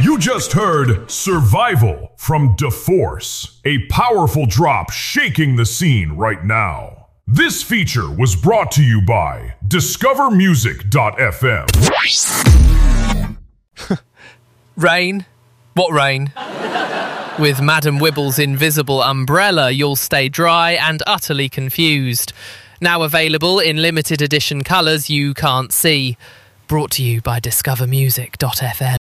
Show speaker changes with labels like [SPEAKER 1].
[SPEAKER 1] You just heard Survival from DeForce, a powerful drop shaking the scene right now. This feature was brought to you by DiscoverMusic.fm.
[SPEAKER 2] Rain? What rain? With Madam Wibble's invisible umbrella, you'll stay dry and utterly confused. Now available in limited edition colours you can't see. Brought to you by DiscoverMusic.fm.